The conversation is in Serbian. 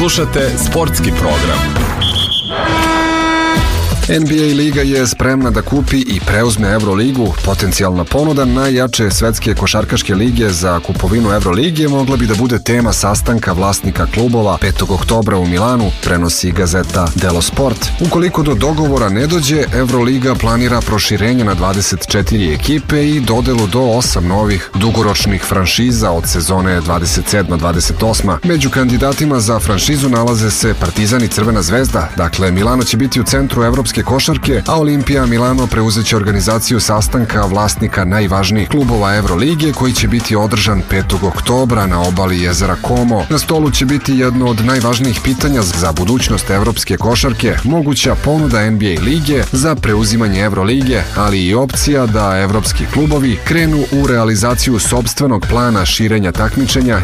Slušate sportski program. NBA liga je spremna da kupi i preuzme Euroligu. Potencijalna ponuda najjače svetske košarkaške lige za kupovinu Euroligije mogla bi da bude tema sastanka vlasnika klubova 5. oktobra u Milanu, prenosi gazeta Dello Sport. Ukoliko do dogovora ne dođe, Euroliga planira proširenje na 24 ekipe i dodelu do 8 novih dugoročnih franšiza od sezone 27-28. Među kandidatima za franšizu nalaze se Partizan i Crvena zvezda. Dakle, Milano će biti u centru evropske košarke, a Olimpija Milano preuzeće organizaciju sastanka vlasnika najvažnijih klubova Evrolige koji će biti održan 5. oktobra na obali jezera Como. Na stolu će biti jedno od najvažnijih pitanja za budućnost evropske košarke, moguća ponuda NBA lige za preuzimanje Evrolige, ali i opcija da evropski klubovi krenu u realizaciju sopstvenog plana širenja takmičenja